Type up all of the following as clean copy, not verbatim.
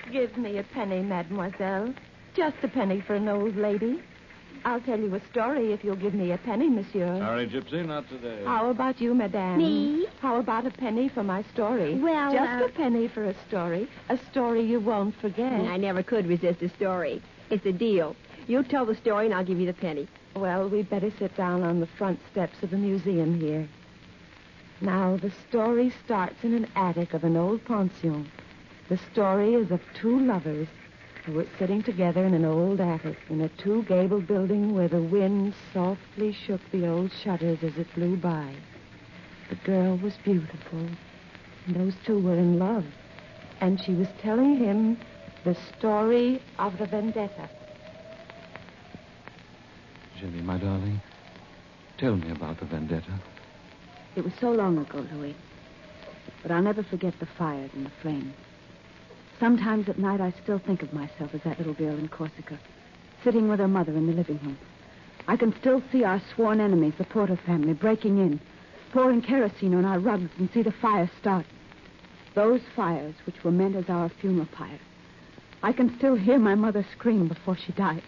Give me a penny, mademoiselle. Just a penny for an old lady. I'll tell you a story if you'll give me a penny, monsieur. Sorry, Gypsy, not today. How about you, madame? Me? How about a penny for my story? Well, Just a penny for a story you won't forget. I never could resist a story. It's a deal. You tell the story and I'll give you the penny. Well, we'd better sit down on the front steps of the museum here. Now, the story starts in an attic of an old pension. The story is of two lovers who were sitting together in an old attic in a two-gabled building where the wind softly shook the old shutters as it blew by. The girl was beautiful, and those two were in love, and she was telling him the story of the vendetta. Jenny, my darling, tell me about the vendetta. It was so long ago, Louis. But I'll never forget the fires and the flames. Sometimes at night I still think of myself as that little girl in Corsica, sitting with her mother in the living room. I can still see our sworn enemies, the Porter family, breaking in, pouring kerosene on our rugs and see the fire start. Those fires which were meant as our funeral pyre. I can still hear my mother scream before she died.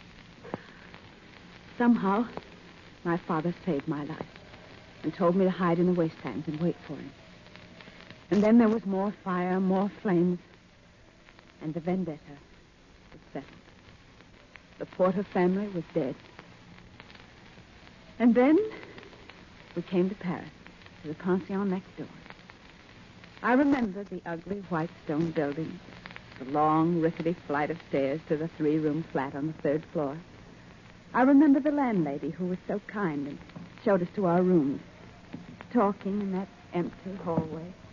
Somehow, my father saved my life and told me to hide in the wastelands and wait for him. And then there was more fire, more flames, and the vendetta was settled. The Porter family was dead. And then we came to Paris, to the pension next door. I remember the ugly white stone building, the long, rickety flight of stairs to the three-room flat on the third floor. I remember the landlady who was so kind and showed us to our rooms, talking in that empty hallway.